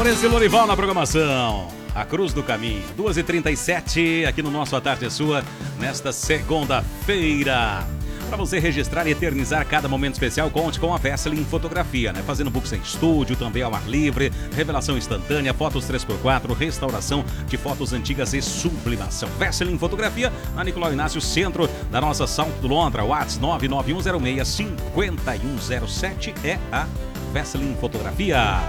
Lourenço e Lorival na programação. A Cruz do Caminho, 2h37, aqui no nosso A Tarde é Sua, nesta segunda-feira. Para você registrar e eternizar cada momento especial, conte com a Vesseling Fotografia, né? Fazendo books em estúdio, também ao ar livre, revelação instantânea, fotos 3x4, restauração de fotos antigas e sublimação. Vesseling Fotografia, na Nicolau Inácio, centro da nossa South Londra, WhatsApp 99106-5107, é a Vesseling Fotografia.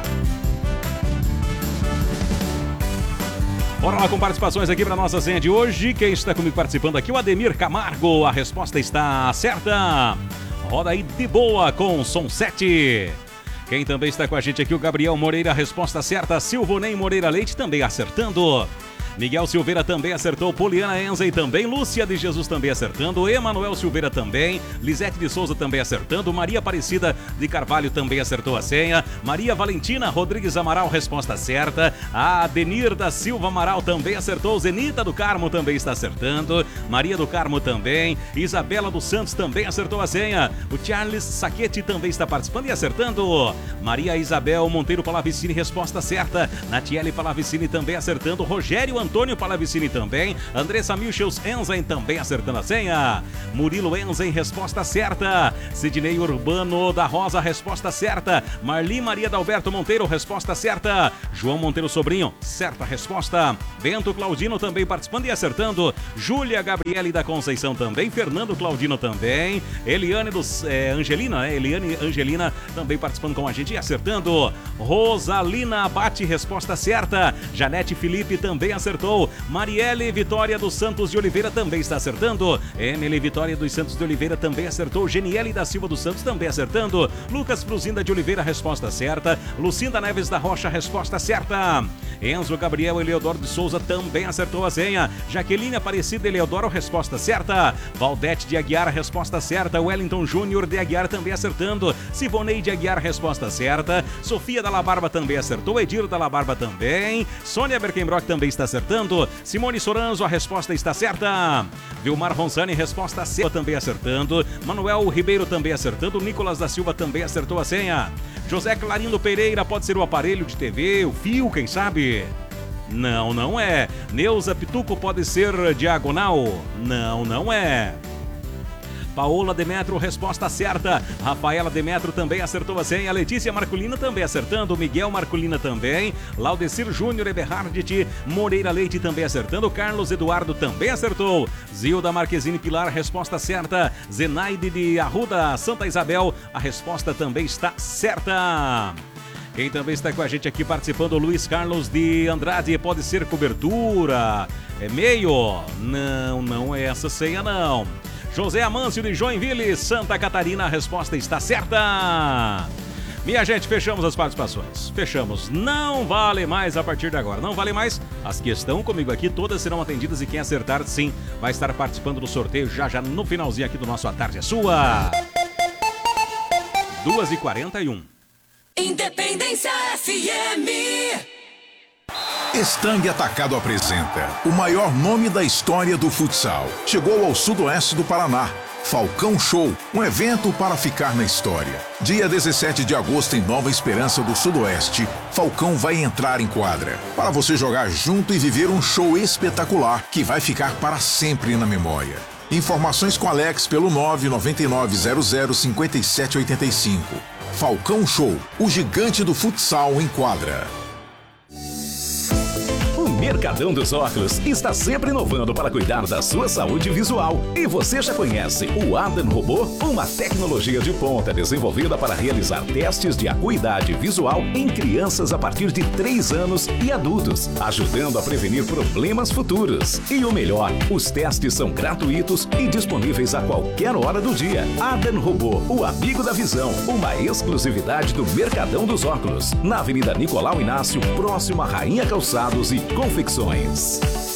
Bora lá com participações aqui para nossa senha de hoje. Quem está comigo participando aqui? O Ademir Camargo. A resposta está certa. Roda aí de boa com som 7. Quem também está com a gente aqui? O Gabriel Moreira. A resposta certa. Silvonei Moreira Leite também acertando. Miguel Silveira também acertou, Poliana Enza e também, Lúcia de Jesus também acertando, Emanuel Silveira também, Lisete de Souza também acertando, Maria Aparecida de Carvalho também acertou a senha, Maria Valentina Rodrigues Amaral, resposta certa, a Adenir da Silva Amaral também acertou, Zenita do Carmo também está acertando, Maria do Carmo também, Isabela dos Santos também acertou a senha, o Charles Saquete também está participando e acertando, Maria Isabel Monteiro Palavicini, resposta certa, Natiele Palavicini também acertando, Rogério Antônio Palavicini também, Andressa Milchels Enzen também acertando a senha, Murilo Enzen, resposta certa, Sidney Urbano da Rosa, resposta certa, Marli Maria Dalberto Monteiro, resposta certa, João Monteiro Sobrinho, certa resposta, Bento Claudino também participando e acertando, Júlia Gabriele da Conceição também, Fernando Claudino também, Eliane dos Angelina, né? Eliane Angelina também participando com a gente e acertando, Rosalina Abate, resposta certa, Janete Felipe também acertou, Marielle Vitória dos Santos de Oliveira também está acertando, Emily Vitória dos Santos de Oliveira também acertou, Geniele da Silva dos Santos também acertando, Lucas Fruzinda de Oliveira, resposta certa, Lucinda Neves da Rocha, resposta certa, Enzo Gabriel Eleodoro de Souza também acertou a senha, Jaqueline Aparecida Eleodoro, resposta certa, Valdete de Aguiar, resposta certa, Wellington Júnior de Aguiar também acertando, Sivonei de Aguiar, resposta certa, Sofia da Labarba também acertou, Edir da Labarba também, Sônia Berkenbrock também está acertando, Simone Soranzo, a resposta está certa, Vilmar Ronsani, resposta certa também acertando, Manuel Ribeiro também acertando, Nicolas da Silva também acertou a senha, José Clarindo Pereira, pode ser o aparelho de TV, o fio, quem sabe? Não, não é. Neuza Pituco, pode ser diagonal? Não, não é. Paola Demetrio, resposta certa. Rafaela Demetrio também acertou a senha. Letícia Marculina também acertando. Miguel Marculina também. Laudecir Júnior Eberhardt Moreira Leite também acertando. Carlos Eduardo também acertou. Zilda Marquezine Pilar, resposta certa. Zenaide de Arruda Santa Isabel, a resposta também está certa. Quem também está com a gente aqui participando, Luiz Carlos de Andrade, pode ser cobertura? É meio? Não, não é essa senha não. José Amâncio de Joinville, Santa Catarina, a resposta está certa. Minha gente, fechamos as participações. Fechamos. Não vale mais a partir de agora. Não vale mais. As que estão comigo aqui, todas serão atendidas e quem acertar, sim, vai estar participando do sorteio já no finalzinho aqui do nosso A Tarde é Sua. 2h41. Independência FM. Estang Atacado apresenta o maior nome da história do futsal. Chegou ao sudoeste do Paraná. Falcão Show, um evento para ficar na história. Dia 17 de agosto em Nova Esperança do Sudoeste, Falcão vai entrar em quadra para você jogar junto e viver um show espetacular que vai ficar para sempre na memória. Informações com Alex pelo 999005785. Falcão Show, o gigante do futsal em quadra. O Mercadão dos Óculos está sempre inovando para cuidar da sua saúde visual. E você já conhece o Adam Robô? Uma tecnologia de ponta desenvolvida para realizar testes de acuidade visual em crianças a partir de 3 anos e adultos, ajudando a prevenir problemas futuros. E o melhor, os testes são gratuitos e disponíveis a qualquer hora do dia. Adam Robô, o amigo da visão, uma exclusividade do Mercadão dos Óculos, na Avenida Nicolau Inácio, próximo a Rainha Calçados e Confecções.